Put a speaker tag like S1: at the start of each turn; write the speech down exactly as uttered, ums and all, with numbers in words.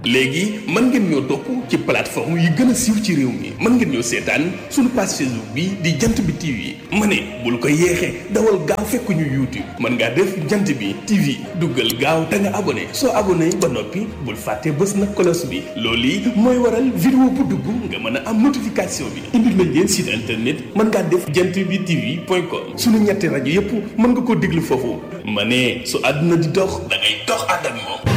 S1: léegi mën ngeen ñoo topp ci plateforme yi gën a siiw ci réew mi mën ngeen ñoo seetaan suñu page Facebook bi di jant bi T V ma ne bul ko yeexee dawal gaaw fekk ñu YouTube mën ngaa def jant bi T V duggal gaaw te nga abonné soo abonné ba noppi bul fàtte bës na cloche bi loolu yi mooy waral vidéo bu dugg nga mën a am notification bi indil nañ leen site internet mën ngaa def jant bi T V point com suñu ñetti rajo yépp mën nga ko déglu foofu ma ne su àdduna di dox da ngay dox ànd ak moom.